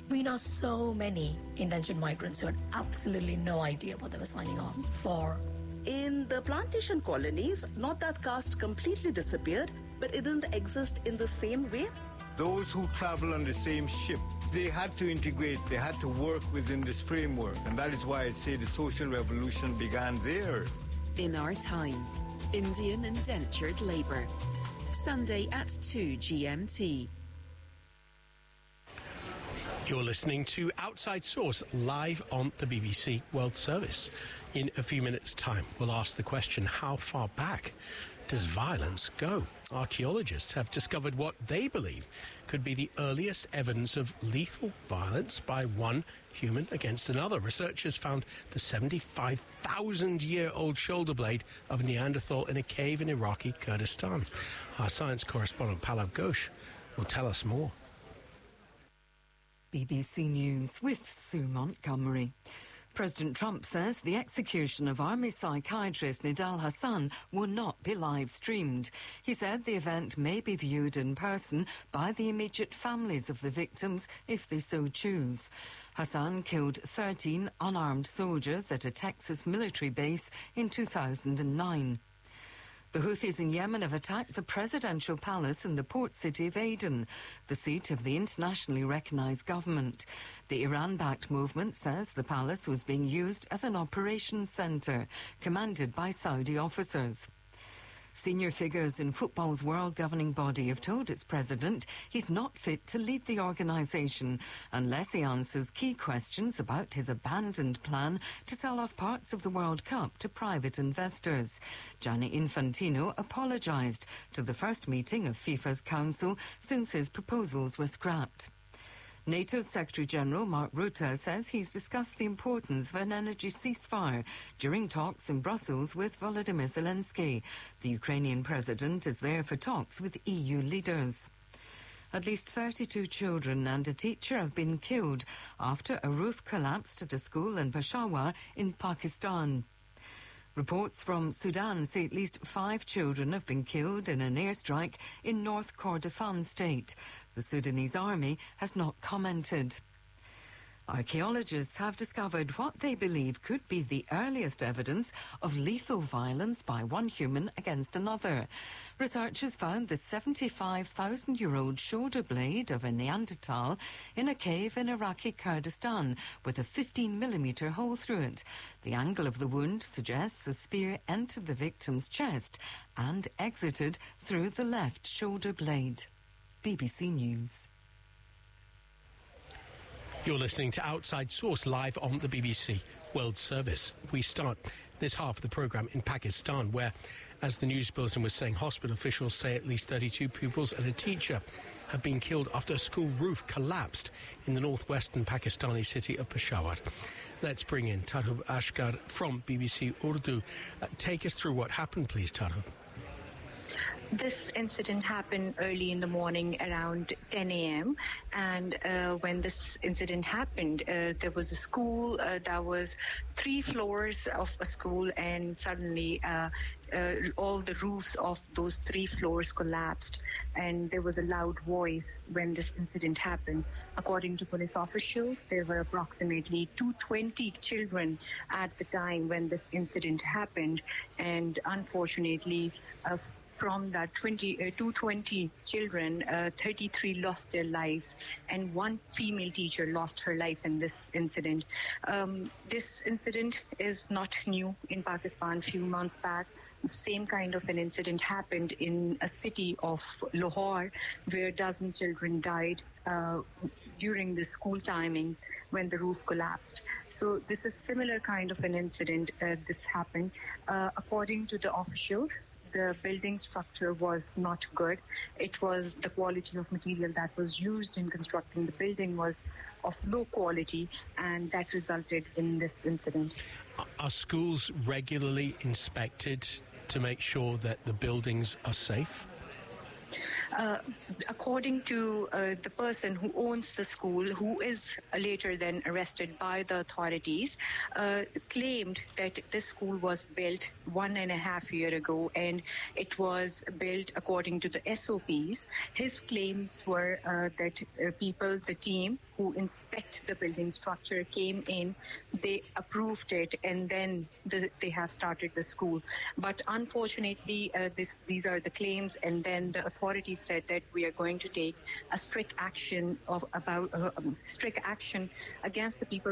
We know so many indentured migrants who had absolutely no idea what they were signing on for. In the plantation colonies, not that caste completely disappeared, but it didn't exist in the same way. Those who travel on the same ship, they had to integrate, they had to work within this framework. And that is why I say the social revolution began there. In Our Time, Indian Indentured Labour. Sunday at 2 GMT. You're listening to Outside Source live on the BBC World Service. In a few minutes' time, we'll ask the question, how far back does violence go? Archaeologists have discovered what they believe could be the earliest evidence of lethal violence by one human against another. Researchers found the 75,000-year-old shoulder blade of Neanderthal in a cave in Iraqi Kurdistan. Our science correspondent Pallav Ghosh will tell us more. BBC News with Sue Montgomery. President Trump says the execution of Army psychiatrist Nidal Hasan will not be live-streamed. He said the event may be viewed in person by the immediate families of the victims if they so choose. Hasan killed 13 unarmed soldiers at a Texas military base in 2009. The Houthis in Yemen have attacked the presidential palace in the port city of Aden, the seat of the internationally recognised government. The Iran-backed movement says the palace was being used as an operations centre, commanded by Saudi officers. Senior figures in football's world governing body have told its president he's not fit to lead the organisation unless he answers key questions about his abandoned plan to sell off parts of the World Cup to private investors. Gianni Infantino apologised to the first meeting of FIFA's council since his proposals were scrapped. NATO's Secretary-General Mark Rutte says he's discussed the importance of an energy ceasefire during talks in Brussels with Volodymyr Zelensky. The Ukrainian president is there for talks with EU leaders. At least 32 children and a teacher have been killed after a roof collapsed at a school in Peshawar in Pakistan. Reports from Sudan say at least 5 children have been killed in an airstrike in North Kordofan state. The Sudanese army has not commented. Archaeologists have discovered what they believe could be the earliest evidence of lethal violence by one human against another. Researchers found the 75,000-year-old shoulder blade of a Neanderthal in a cave in Iraqi Kurdistan with a 15mm hole through it. The angle of the wound suggests a spear entered the victim's chest and exited through the left shoulder blade. BBC News. You're listening to Outside Source live on the BBC World Service. We start this half of the programme in Pakistan, where, as the news bulletin was saying, hospital officials say at least 32 pupils and a teacher have been killed after a school roof collapsed in the northwestern Pakistani city of Peshawar. Let's bring in Tarhub Ashkar from BBC Urdu. Take us through what happened, please, Tarhub. This incident happened early in the morning around 10 a.m. and when this incident happened, there was a school that was 3 floors of a school, and suddenly all the roofs of those 3 floors collapsed, and there was a loud voice when this incident happened. According to police officials, there were approximately 220 children at the time when this incident happened, and unfortunately, from that 220 children, 33 lost their lives, and 1 female teacher lost her life in this incident. This incident is not new in Pakistan. A few months back, the same kind of an incident happened in a city of Lahore, where a dozen children died during the school timings when the roof collapsed. So this is similar kind of an incident. This happened. According to the officials, the building structure was not good. It was the quality of material that was used in constructing the building was of low quality, and that resulted in this incident. Are schools regularly inspected to make sure that the buildings are safe? According to the person who owns the school, who is later then arrested by the authorities, claimed that this school was built 1.5 years ago, and it was built according to the SOPs. His claims were that the team who inspect the building structure came in, they approved it, and then they have started the school. But unfortunately, these are the claims, and then the authorities said that we are going to take a strict action against the people